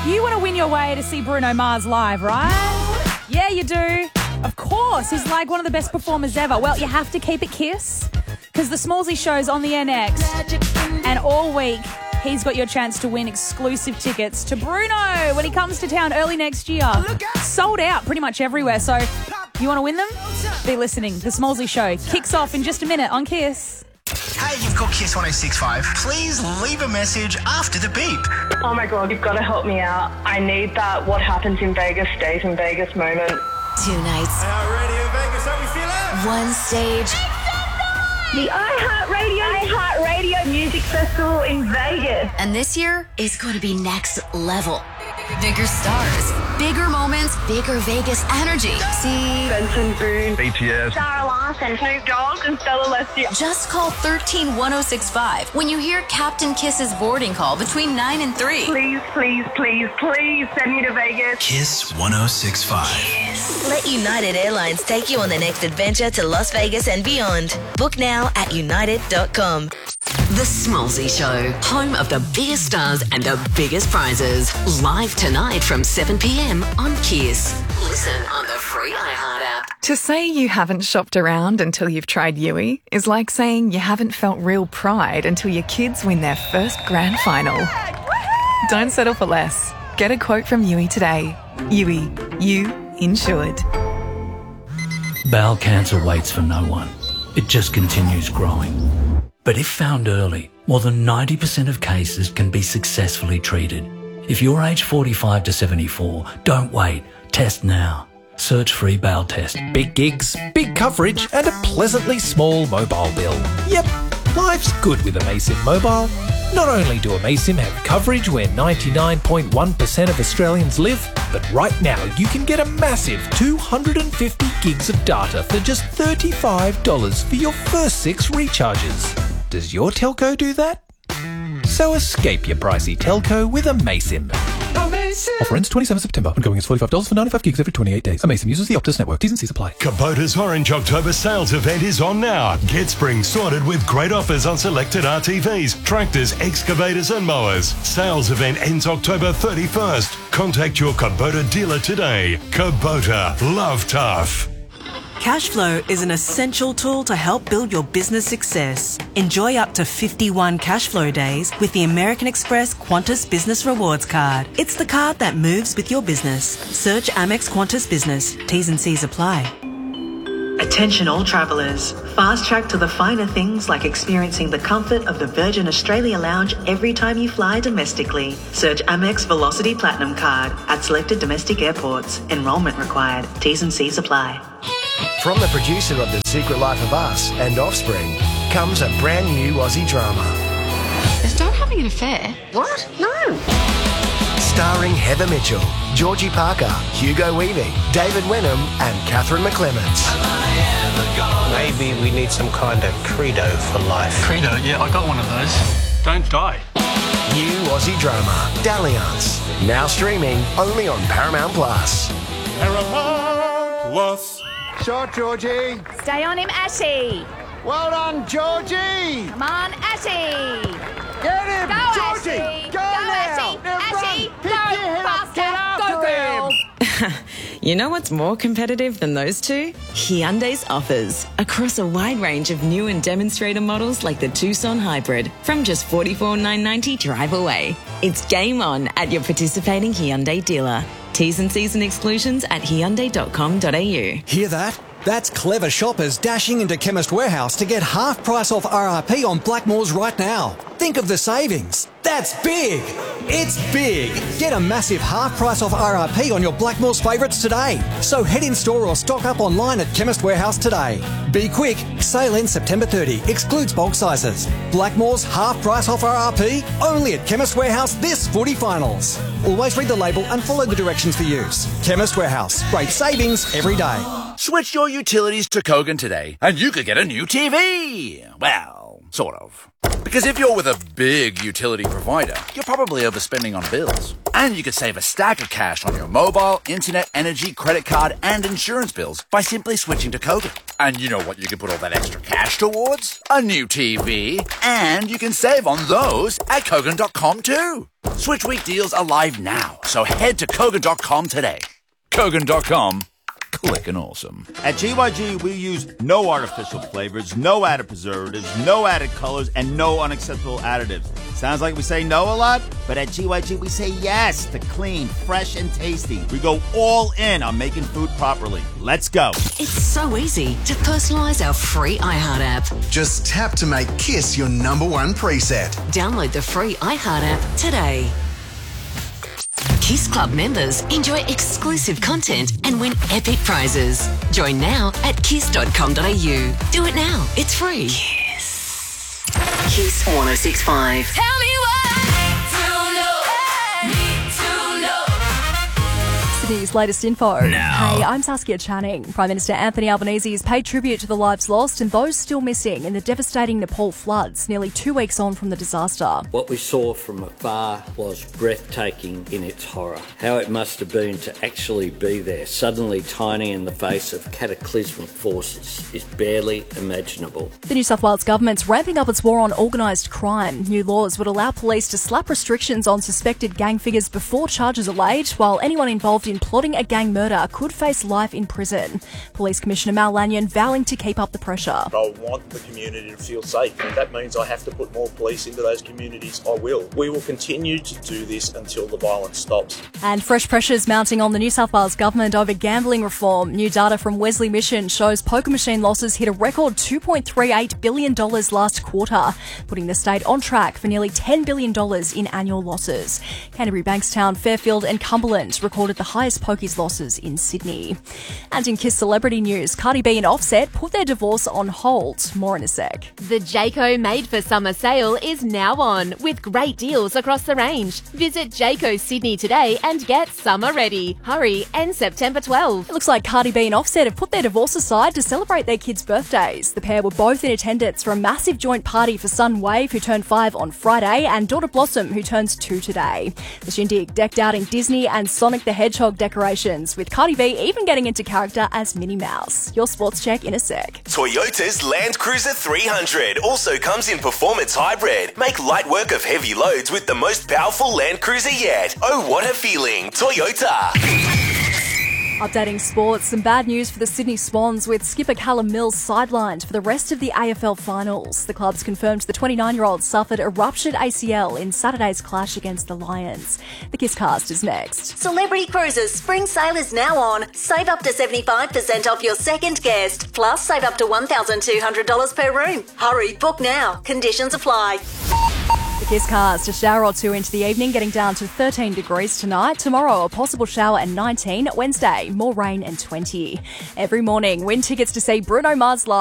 You want to win your way to see Bruno Mars live, right? Yeah, you do. Of course, he's like one of the best performers ever. Well, you have to keep it Kiss because the Smallsy show's on the air next. And all week, he's got your chance to win exclusive tickets to Bruno when he comes to town early next year. Sold out pretty much everywhere. So you want to win them? Be listening. The Smallsy show kicks off in just a minute on Kiss. Hey, you've got Kiss 106.5. Please leave a message after the beep. Oh my God, you've got to help me out. I need that what happens in Vegas stays in Vegas moment. 2 nights. Radio Vegas, how we feeling? 1 stage. The iHeartRadio Music Festival in Vegas. And this year is going to be next level. Bigger stars, bigger moments, bigger Vegas energy. See Benson Boone, BTS, Sarah Larson, Snoop Dogg, and Stella Leslie. Just call 131065 when you hear Captain Kiss's boarding call between 9 and 3. Please, please, please, please send me to Vegas. Kiss 106.5. Let United Airlines take you on the next adventure to Las Vegas and beyond. Book now at united.com. The Smallsy Show, home of the biggest stars and the biggest prizes. Live tonight from 7 p.m. on Kiss. Listen on the free iHeart app. To say you haven't shopped around until you've tried Yui is like saying you haven't felt real pride until your kids win their first grand final. Don't settle for less. Get a quote from Yui today. Yui, you insured. Bowel cancer waits for no one. It just continues growing. But if found early, more than 90% of cases can be successfully treated. If you're age 45 to 74, don't wait. Test now. Search free bowel test. Big gigs, big coverage, and a pleasantly small mobile bill. Yep, life's good with Amasim Mobile. Not only do Amasim have coverage where 99.1% of Australians live, but right now you can get a massive 250 gigs of data for just $35 for your first 6 recharges. Does your telco do that? So escape your pricey telco with Amasim. Offer ends 27 September. Ongoing is $45 for 95 gigs every 28 days. Amasim uses the Optus network. T's and C's apply. Kubota's Orange October sales event is on now. Get spring sorted with great offers on selected RTVs, tractors, excavators and mowers. Sales event ends October 31st. Contact your Kubota dealer today. Kubota. Love tough. Cashflow is an essential tool to help build your business success. Enjoy up to 51 Cashflow days with the American Express Qantas Business Rewards Card. It's the card that moves with your business. Search Amex Qantas Business. T's and C's apply. Attention all travellers. Fast track to the finer things like experiencing the comfort of the Virgin Australia Lounge every time you fly domestically. Search Amex Velocity Platinum Card at selected domestic airports. Enrolment required. T's and C's apply. From the producer of The Secret Life of Us and Offspring comes a brand new Aussie drama. Is Dad having an affair? What? No. Starring Heather Mitchell, Georgie Parker, Hugo Weaving, David Wenham and Catherine McClements. Maybe we need some kind of credo for life. Credo? Yeah, I got one of those. Don't die. New Aussie drama, Dalliance. Now streaming only on Paramount Plus. Paramount Plus. Shot, Georgie. Stay on him, Ashy. Well done, Georgie. Come on, Ashy. Get him, Go, Georgie. Ashy. Go now. Now Ashy. run. Go Pick your head up. Get faster. Go, girl. You know what's more competitive than those two? Hyundai's offers. Across a wide range of new and demonstrator models like the Tucson Hybrid from just $44,990 drive away. It's game on at your participating Hyundai dealer. T's and C's and exclusions at hyundai.com.au. Hear that? That's clever shoppers dashing into Chemist Warehouse to get half price off RRP on Blackmores right now. Think of the savings. That's big. It's big. Get a massive half price off RRP on your Blackmores favourites today. So head in store or stock up online at Chemist Warehouse today. Be quick. Sale ends September 30. Excludes bulk sizes. Blackmores half price off RRP only at Chemist Warehouse this footy finals. Always read the label and follow the directions for use. Chemist Warehouse. Great savings every day. Switch your utilities to Kogan today and you could get a new TV. Well, sort of. Because if you're with a big utility provider, you're probably overspending on bills. And you could save a stack of cash on your mobile, internet, energy, credit card, and insurance bills by simply switching to Kogan. And you know what you can put all that extra cash towards? A new TV. And you can save on those at Kogan.com too. Switch Week deals are live now, so head to Kogan.com today. Kogan.com. Click and awesome. At GYG, we use no artificial flavors, no added preservatives, no added colors, and no unacceptable additives. Sounds like we say no a lot, but at GYG, we say yes to clean, fresh, and tasty. We go all in on making food properly. Let's go. It's so easy to personalise our free iHeart app. Just tap to make Kiss your #1 preset. Download the free iHeart app today. Kiss Club members enjoy exclusive content and win epic prizes. Join now at kiss.com.au. Do it now. It's free. Kiss. Kiss 106.5. Tell me Sydney's latest info. Now. Hey, I'm Saskia Channing. Prime Minister Anthony Albanese has paid tribute to the lives lost and those still missing in the devastating Nepal floods nearly 2 weeks on from the disaster. What we saw from afar was breathtaking in its horror. How it must have been to actually be there, suddenly tiny in the face of cataclysmic forces, is barely imaginable. The New South Wales government's ramping up its war on organised crime. New laws would allow police to slap restrictions on suspected gang figures before charges are laid, while anyone involved in plotting a gang murder could face life in prison. Police Commissioner Mal Lanyon vowing to keep up the pressure. I want the community to feel safe, and if that means I have to put more police into those communities, I will. We will continue to do this until the violence stops. And fresh pressures mounting on the New South Wales government over gambling reform. New data from Wesley Mission shows poker machine losses hit a record $2.38 billion last quarter, putting the state on track for nearly $10 billion in annual losses. Canterbury, Bankstown, Fairfield and Cumberland recorded the highest pokies losses in Sydney. And in Kiss celebrity news, Cardi B and Offset put their divorce on hold. More in a sec. The Jayco Made for Summer sale is now on, with great deals across the range. Visit Jayco Sydney today and get summer ready. Hurry, end September 12. It looks like Cardi B and Offset have put their divorce aside to celebrate their kids' birthdays. The pair were both in attendance for a massive joint party for son Wave, who turned 5 on Friday, and daughter Blossom, who turns 2 today. The shindig decked out in Disney and Sonic the Hedgehog decorations, with Cardi B even getting into character as Minnie Mouse. Your sports check in a sec. Toyota's Land Cruiser 300 also comes in performance hybrid. Make light work of heavy loads with the most powerful Land Cruiser yet. Oh, what a feeling. Toyota. Updating sports, some bad news for the Sydney Swans, with skipper Callum Mills sidelined for the rest of the AFL finals. The club's confirmed the 29-year-old suffered a ruptured ACL in Saturday's clash against the Lions. The Kisscast is next. Celebrity Cruises Spring Sale is now on. Save up to 75% off your second guest, plus save up to $1,200 per room. Hurry, book now. Conditions apply. The Kisscast, a shower or two into the evening, getting down to 13 degrees tonight. Tomorrow, a possible shower and 19. Wednesday, more rain and 20. Every morning, win tickets to see Bruno Mars live.